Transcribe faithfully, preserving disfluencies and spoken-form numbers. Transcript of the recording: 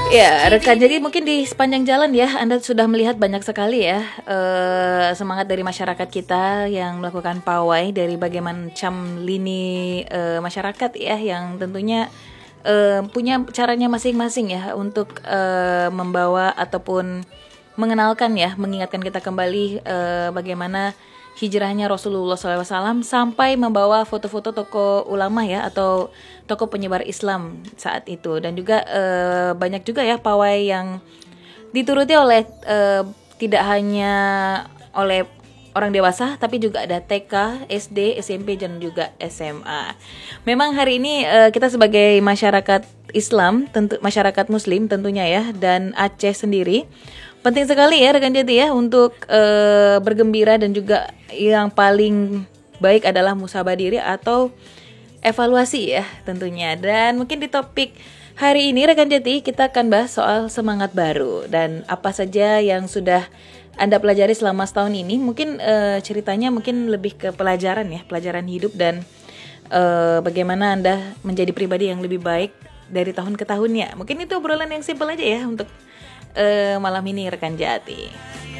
Ya, rekan. Jadi mungkin di sepanjang jalan ya, Anda sudah melihat banyak sekali ya eh, semangat dari masyarakat kita yang melakukan pawai dari berbagai macam lini eh, masyarakat ya, yang tentunya eh, punya caranya masing-masing ya untuk eh, membawa ataupun mengenalkan ya, mengingatkan kita kembali eh, bagaimana hijrahnya Rasulullah shallallahu alaihi wasallam sampai membawa foto-foto tokoh ulama ya atau tokoh penyebar Islam saat itu, dan juga eh, banyak juga ya pawai yang dituruti oleh eh, tidak hanya oleh orang dewasa tapi juga ada T K, S D, S M P dan juga S M A. Memang hari ini eh, kita sebagai masyarakat Islam, tentu masyarakat Muslim tentunya ya, dan Aceh sendiri penting sekali ya rekan Jati ya untuk uh, bergembira, dan juga yang paling baik adalah musabah diri atau evaluasi ya tentunya. Dan mungkin di topik hari ini rekan Jati kita akan bahas soal semangat baru dan apa saja yang sudah Anda pelajari selama setahun ini. Mungkin uh, ceritanya mungkin lebih ke pelajaran ya, pelajaran hidup, dan uh, bagaimana Anda menjadi pribadi yang lebih baik dari tahun ke tahunnya. Mungkin itu obrolan yang simpel aja ya untuk Uh, malam ini rekan Jati.